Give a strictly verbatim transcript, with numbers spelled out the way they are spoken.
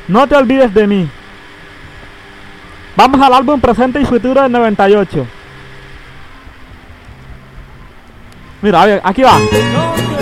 No te olvides de mí. Vamos al álbum Presente y Futuro del noventa y ocho. Mira, a ver, aquí va.